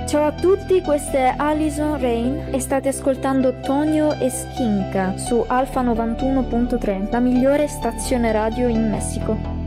Ciao a tutti, questa è Alison Rain e state ascoltando Tonio e Skinka su Alfa 91.3, la migliore stazione radio in Messico.